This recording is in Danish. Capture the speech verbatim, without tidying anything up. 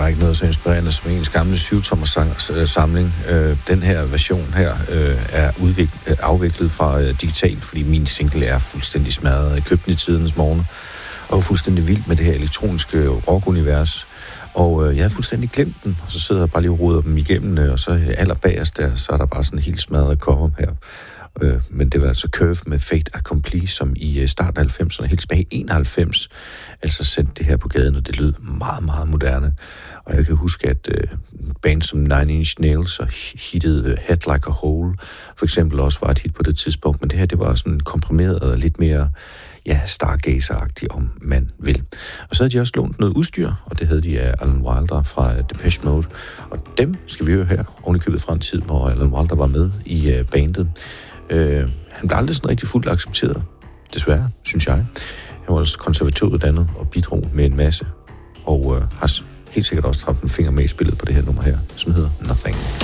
ikke noget så inspirerende som ens gamle syvtommer-samling. Øh, den her version her øh, er udvik- afviklet fra øh, digitalt, fordi min single er fuldstændig smadret. Jeg købte den i tidens morgen, og var fuldstændig vild med det her elektroniske rock-univers. Og øh, jeg havde fuldstændig glemt den, og så sidder jeg bare lige og roder dem igennem, øh, og så allerbagerst der, så er der bare sådan en helt smadret cover her. Øh, men det var altså Curve med Fate Accompli, som i øh, starten af halvfemserne, helt tilbage i enoghalvfems, altså sendte det her på gaden, og det lød meget, meget moderne. Og jeg kan huske, at øh, band som Nine Inch Nails og hittet øh, Head Like a Hole, for eksempel også var et hit på det tidspunkt, men det her, det var sådan komprimeret og lidt mere, ja, Stargazer-agtigt, om man vil. Og så havde de også lånt noget udstyr, og det havde de af Alan Wilder fra Depeche Mode, og dem skal vi høre her, oven i købet fra en tid, hvor Alan Wilder var med i øh, bandet. Øh, han blev aldrig sådan rigtig fuldt accepteret, desværre, synes jeg. Han var også konservativuddannet og bidrog med en masse, og øh, har helt sikkert også haft en finger med i spillet på det her nummer her, som hedder Nothing.